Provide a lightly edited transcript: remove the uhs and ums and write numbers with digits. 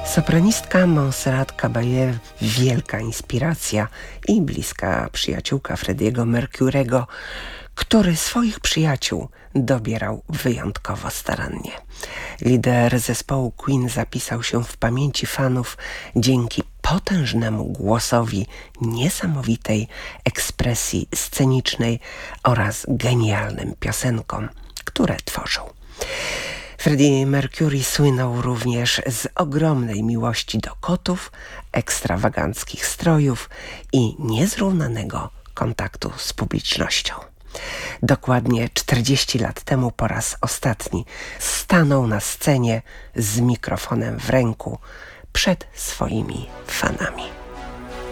Sopranistka Montserrat Caballé, wielka inspiracja i bliska przyjaciółka Freddie'ego Mercury'ego, który swoich przyjaciół dobierał wyjątkowo starannie. Lider zespołu Queen zapisał się w pamięci fanów dzięki potężnemu głosowi, niesamowitej ekspresji scenicznej oraz genialnym piosenkom, które tworzył. Freddie Mercury słynął również z ogromnej miłości do kotów, ekstrawaganckich strojów i niezrównanego kontaktu z publicznością. Dokładnie 40 lat temu po raz ostatni stanął na scenie z mikrofonem w ręku przed swoimi fanami.